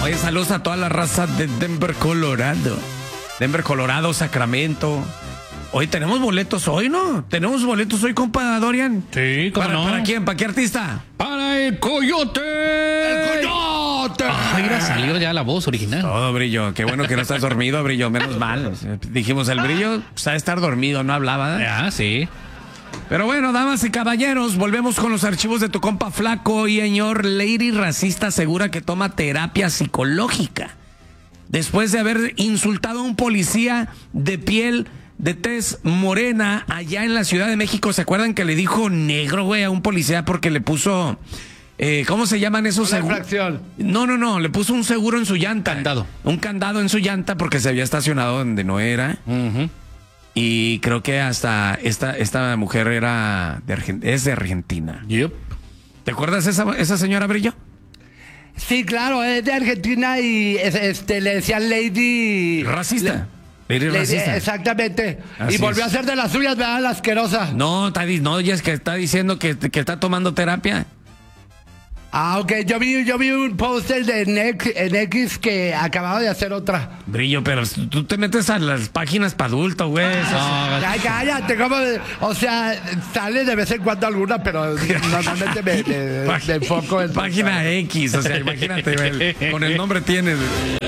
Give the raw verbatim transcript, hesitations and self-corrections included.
Oye, saludos a toda la raza de Denver, Colorado. Denver, Colorado, Sacramento. Hoy tenemos boletos hoy, ¿no? Tenemos boletos hoy, compa Dorian. Sí, ¿cómo ¿Para, no? ¿Para quién? ¿Para qué artista? ¡Para el Coyote! ¡El Coyote! Ay, mira, salió ya la voz original. Todo, Brillo. Qué bueno que no estás dormido, Brillo. Menos mal. Dijimos, el Brillo sabe estar dormido, no hablaba. ¿eh? Ah, sí. Pero bueno, damas y caballeros, volvemos con los archivos de tu compa Flaco. Y señor, Lady Racista asegura que toma terapia psicológica después de haber insultado a un policía de piel de tez morena allá en la Ciudad de México. ¿Se acuerdan que le dijo negro, güey, a un policía porque le puso... Eh, ¿Cómo se llaman esos seguros? No, no, no, le puso un seguro en su llanta. Candado. Un candado en su llanta porque se había estacionado donde no era. Uh-huh. Y creo que hasta esta, esta mujer era de Argen- es de Argentina. Yep. ¿Te acuerdas esa, esa señora, Brillo? Sí, claro, es de Argentina y es- este le decían Lady... Racista. Lady Lady, racista. exactamente. Así y volvió es. a hacer de las suyas, ¿verdad? La asquerosa. No, está, di- no, ya es que está diciendo que, que está tomando terapia. Ah, ok. Yo vi, yo vi un póster de en X, en X que acababa de hacer otra. Brillo, pero tú te metes a las páginas para adultos, güey. No, Ay, cállate, ¿cómo de- o sea, sale de vez en cuando alguna, pero normalmente me, me- me enfoco en... Página X, o sea, imagínate, güey, con el nombre tienes.